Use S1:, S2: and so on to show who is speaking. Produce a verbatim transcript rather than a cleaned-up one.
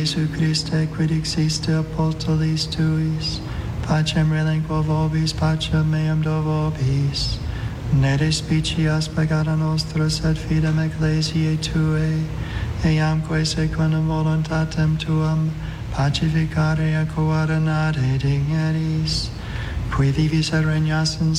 S1: Jesu Christe, quid existe apostolis tuis, pacem relinquo vobis, pacem meam do vobis. Ne despicias peccata nostra, sed fidem ecclesiae Tuae, eamque secundum voluntatem Tuam, pacificare et coordinare digneris, qui vivis et regnas in